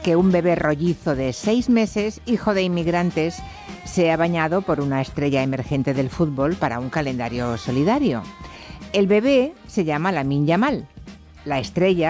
que un bebé rollizo de 6 meses, hijo de inmigrantes, sea bañado por una estrella emergente del fútbol para un calendario solidario. El bebé se llama Lamine Yamal. La estrella